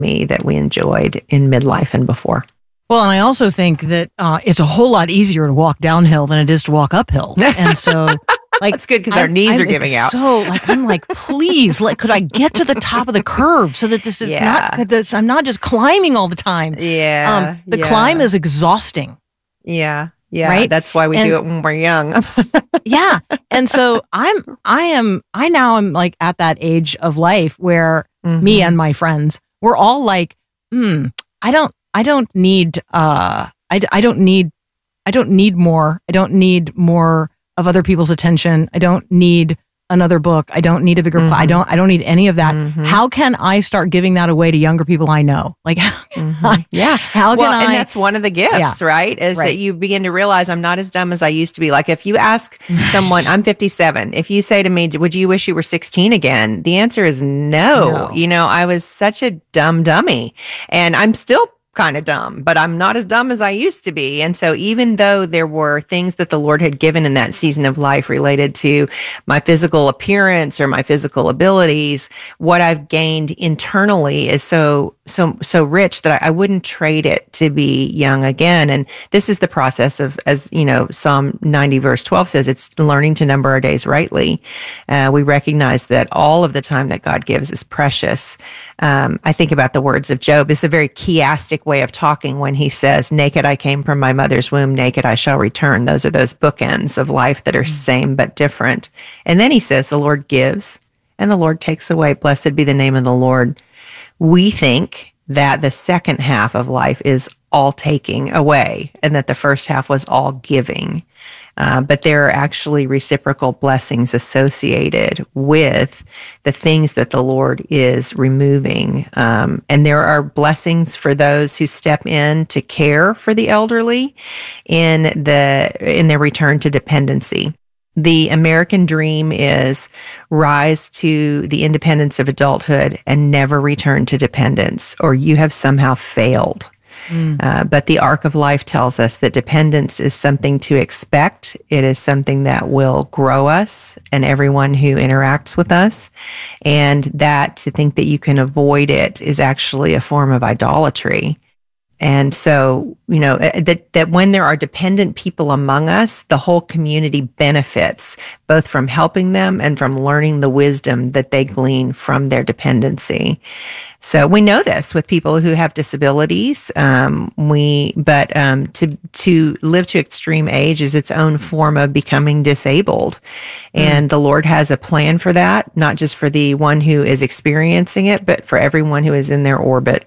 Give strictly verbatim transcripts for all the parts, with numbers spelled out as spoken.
me that we enjoyed in midlife and before. Well, and I also think that uh, it's a whole lot easier to walk downhill than it is to walk uphill. And so, like, that's good because our knees I'm are giving out. So, like, I'm like, please, like, could I get to the top of the curve so that this is Yeah. not, that I'm not just climbing all the time. Yeah. Um, the yeah. climb is exhausting. Yeah. Yeah. Right? That's why we And- do it when we're young. Yeah. And so I'm, I am, I now am like at that age of life where Mhm. me and my friends, we're all like, hmm, I don't, I don't need, uh, I, I don't need, I don't need more. I don't need more of other people's attention. I don't need another book. I don't need a bigger, pl- I Mhm. don't, I don't need any of that. Mhm. How can I start giving that away to younger people I know? Like, how can Mhm. I, Yeah. how can Well, I? and that's one of the gifts, right? Is Right. that you begin to realize I'm not as dumb as I used to be. Like if you ask someone, I'm fifty-seven, if you say to me, would you wish you were sixteen again? The answer is no. No. You know, I was such a dumb dummy and I'm still kind of dumb, but I'm not as dumb as I used to be. And so even though there were things that the Lord had given in that season of life related to my physical appearance or my physical abilities, what I've gained internally is so, so, so rich that I, I wouldn't trade it to be young again. And this is the process of, as you know, Psalm ninety verse twelve says, it's learning to number our days rightly. Uh, we recognize that all of the time that God gives is precious. Um, I think about the words of Job. It's a very chiastic way of talking when he says, naked I came from my mother's womb, naked I shall return. Those are those bookends of life that are same but different. And then he says, the Lord gives and the Lord takes away. Blessed be the name of the Lord. We think that the second half of life is all taking away and that the first half was all giving. Uh, but there are actually reciprocal blessings associated with the things that the Lord is removing. Um, and there are blessings for those who step in to care for the elderly in the in their return to dependency. The American dream is rise to the independence of adulthood and never return to dependence, or you have somehow failed. Mm. Uh, but the arc of life tells us that dependence is something to expect. It is something that will grow us and everyone who interacts with us. And that to think that you can avoid it is actually a form of idolatry. And so, you know, that, that when there are dependent people among us, the whole community benefits both from helping them and from learning the wisdom that they glean from their dependency. So we know this with people who have disabilities. Um, we, but um, to to live to extreme age is its own form of becoming disabled, and mm. the Lord has a plan for that, not just for the one who is experiencing it, but for everyone who is in their orbit.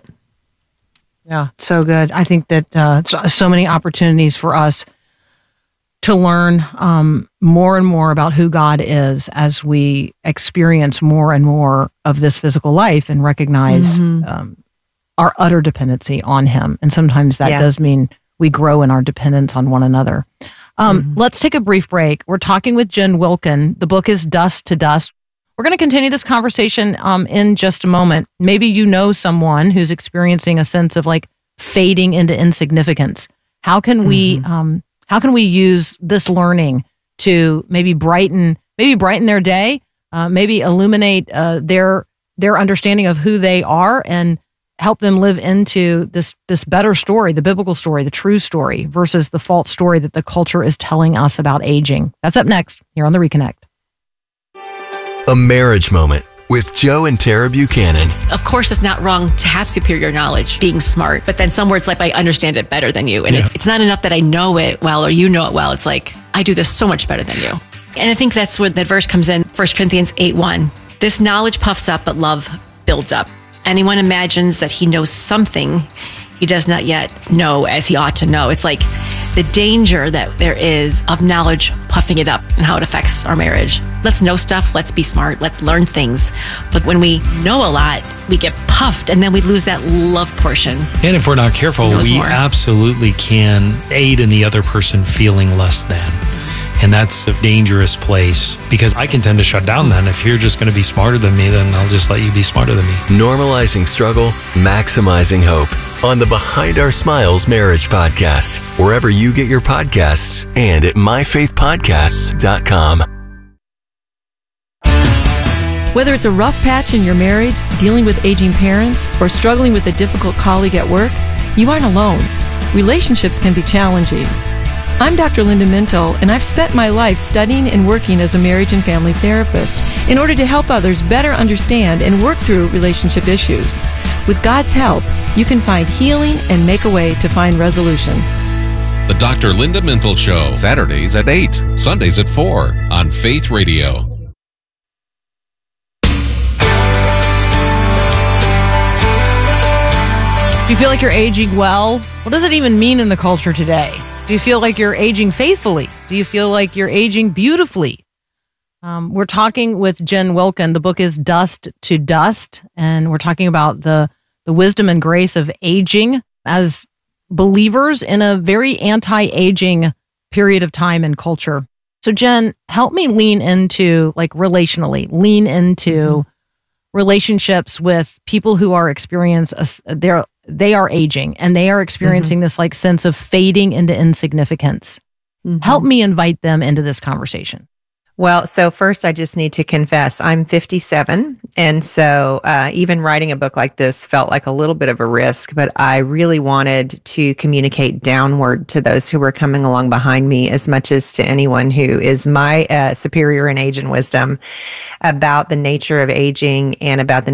Yeah, so good. I think that uh, so, so many opportunities for us to learn um, more and more about who God is as we experience more and more of this physical life and recognize mm-hmm. um, our utter dependency on Him. And sometimes that yeah. does mean we grow in our dependence on one another. Um, mm-hmm. Let's take a brief break. We're talking with Jen Wilkin. The book is Dust to Dust. We're going to continue this conversation um, in just a moment. Maybe you know someone who's experiencing a sense of like fading into insignificance. How can mm-hmm. we um, how can we use this learning to maybe brighten maybe brighten their day, uh, maybe illuminate uh, their their understanding of who they are, and help them live into this this better story, the biblical story, the true story, versus the false story that the culture is telling us about aging. That's up next here on The Reconnect. A Marriage Moment with Joe and Tara Buchanan. Of course, it's not wrong to have superior knowledge, being smart, but then some words like, I understand it better than you. And yeah. it's, it's not enough that I know it well or you know it well. It's like, I do this so much better than you. And I think that's where that verse comes in, First Corinthians eight one. This knowledge puffs up, but love builds up. Anyone imagines that he knows something he does not yet know as he ought to know. It's like the danger that there is of knowledge puffing it up and how it affects our marriage. Let's know stuff. Let's be smart. Let's learn things. But when we know a lot, we get puffed and then we lose that love portion. And if we're not careful, we more. absolutely can aid in the other person feeling less than. And that's a dangerous place because I can tend to shut down then. If you're just going to be smarter than me, then I'll just let you be smarter than me. Normalizing struggle, maximizing hope on the Behind Our Smiles Marriage Podcast, wherever you get your podcasts and at my faith podcasts dot com. Whether it's a rough patch in your marriage, dealing with aging parents, or struggling with a difficult colleague at work, you aren't alone. Relationships can be challenging. I'm Doctor Linda Mintle, and I've spent my life studying and working as a marriage and family therapist in order to help others better understand and work through relationship issues. With God's help, you can find healing and make a way to find resolution. The Doctor Linda Mintle Show, Saturdays at eight, Sundays at four on Faith Radio. Do you feel like you're aging well? What does it even mean in the culture today? Do you feel like you're aging faithfully? Do you feel like you're aging beautifully? Um, we're talking with Jen Wilkin. The book is Dust to Dust, and we're talking about the, the wisdom and grace of aging as believers in a very anti-aging period of time and culture. So Jen, help me lean into, like relationally, lean into mm-hmm. relationships with people who are experiencing, they're they are aging and they are experiencing mm-hmm. this like sense of fading into insignificance. Mm-hmm. Help me invite them into this conversation. Well, so first I just need to confess, I'm fifty-seven. And so uh, even writing a book like this felt like a little bit of a risk, but I really wanted to communicate downward to those who were coming along behind me as much as to anyone who is my uh, superior in age and wisdom about the nature of aging and about the